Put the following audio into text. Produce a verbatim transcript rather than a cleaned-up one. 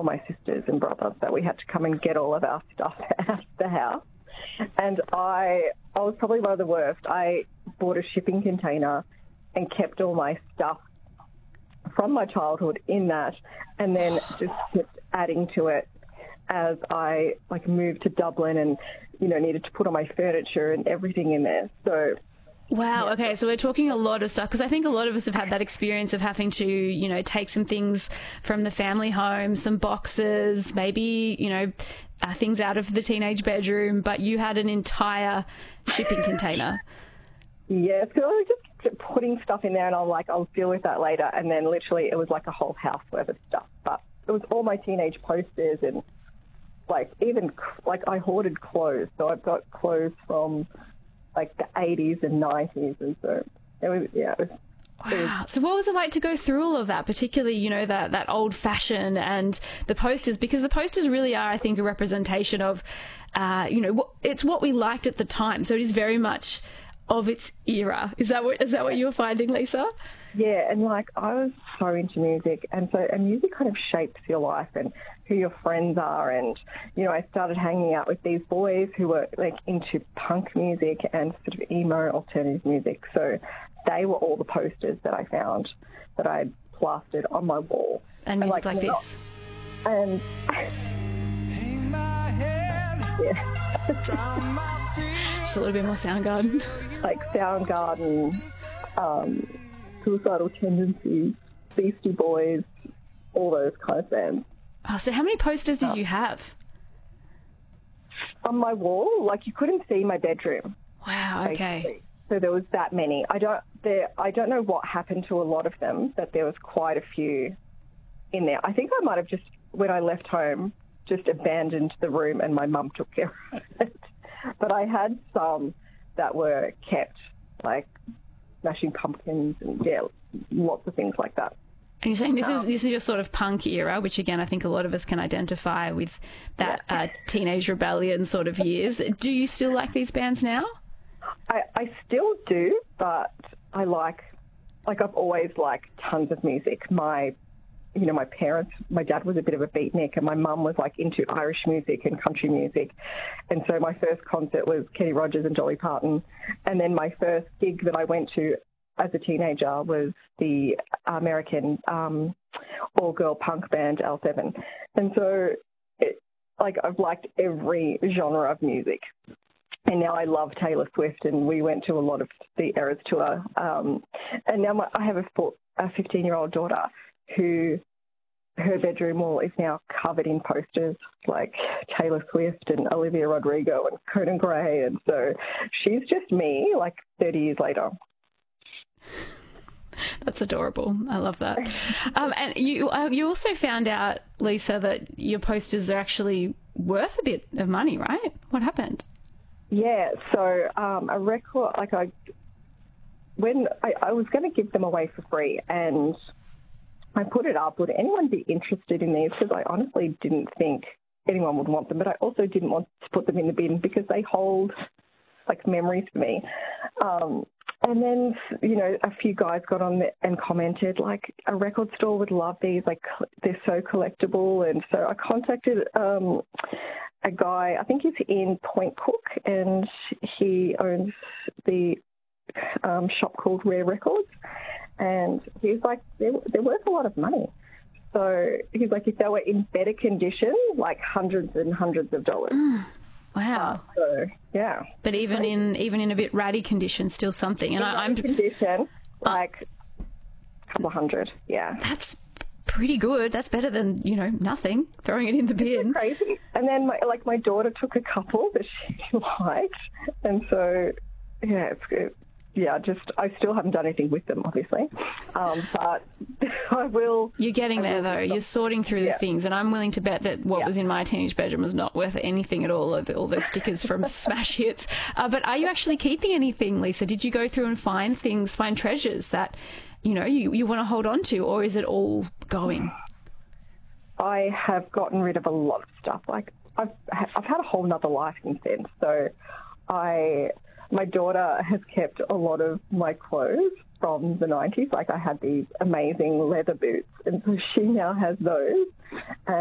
my sisters and brothers that we had to come and get all of our stuff out of the house. And I, I was probably one of the worst. I bought a shipping container and kept all my stuff from my childhood in that, and then just kept adding to it as I like moved to Dublin and, you know, needed to put all my furniture and everything in there. So wow. Okay. So we're talking a lot of stuff, because I think a lot of us have had that experience of having to, you know, take some things from the family home, some boxes, maybe, you know, uh, things out of the teenage bedroom, but you had an entire shipping container. Yeah, so I was just putting stuff in there and I'm like, I'll deal with that later. And then literally it was like a whole house worth of stuff. But it was all my teenage posters and like even like I hoarded clothes. So I've got clothes from like the eighties and nineties. And so it was, yeah, it was. Wow. It was, so what was it like to go through all of that, particularly, you know, that, that old fashion and the posters? Because the posters really are, I think, a representation of, uh, you know, what, it's what we liked at the time. So it is very much of its era. Is that what, is that what you were finding, Lisa? Yeah, and like I was so into music, and so and music kind of shapes your life and who your friends are. And you know, I started hanging out with these boys who were like into punk music and sort of emo alternative music. So they were all the posters that I found that I had plastered on my wall. And music and, like, like this. And Hang my head, yeah, drown my fears. Just a little bit more Soundgarden. Like Soundgarden, um, Suicidal Tendencies, Beastie Boys, all those kind of bands. Oh, so how many posters did you have? On my wall, like you couldn't see my bedroom. Wow. Okay. Basically. So there was that many. I don't there. I don't know what happened to a lot of them, but there was quite a few in there. I think I might have just, when I left home, just abandoned the room and my mum took care of it. But I had some that were kept, like Smashing Pumpkins and yeah, lots of things like that. And you're saying this is this is your sort of punk era, which again I think a lot of us can identify with that yeah. uh, teenage rebellion sort of years. Do you still like these bands now? I, I still do, but I like, like I've always liked tons of music. My, you know, my parents, my dad was a bit of a beatnik and my mum was like into Irish music and country music. And so my first concert was Kenny Rogers and Dolly Parton. And then my first gig that I went to as a teenager was the American um, all-girl punk band L seven. And so, it, like, I've liked every genre of music. And now I love Taylor Swift, and we went to a lot of the Eras tour. Um, and now my, I have a fifteen-year-old daughter who her bedroom wall is now covered in posters like Taylor Swift and Olivia Rodrigo and Conan Gray. And so she's just me, like thirty years later. That's adorable. I love that. Um, and you uh, you also found out, Lisa, that your posters are actually worth a bit of money, right? What happened? Yeah, so um, a record, like I, when I, I was going to give them away for free, and I put it up, would anyone be interested in these? Because I honestly didn't think anyone would want them, but I also didn't want to put them in the bin because they hold like memories for me. Um, and then, you know, a few guys got on and commented, like, a record store would love these, like, they're so collectible. And so I contacted um, a guy, I think he's in Point Cook, and he owns the um, shop called Rare Records. And he's like, they're, they're worth a lot of money. So he's like, if they were in better condition, like hundreds and hundreds of dollars. Mm. Wow. Uh, so, yeah. But even in even in a bit ratty condition, still something. And in I, I'm condition, like a couple of hundred, yeah. That's pretty good. That's better than, you know, nothing, throwing it in the bin. Crazy. And then, my, like, my daughter took a couple that she liked. And so, yeah, it's good. Yeah, just, I still haven't done anything with them, obviously. Um, but I will. You're getting there, though. You're sorting through yeah. the things. And I'm willing to bet that what yeah. was in my teenage bedroom was not worth anything at all, all those stickers from Smash Hits. Uh, but are you actually keeping anything, Lisa? Did you go through and find things, find treasures that, you know, you, you want to hold on to? Or is it all going? I have gotten rid of a lot of stuff. Like, I've, I've had a whole nother life since then. So I... My daughter has kept a lot of my clothes from the nineties. Like, I had these amazing leather boots, and so she now has those. And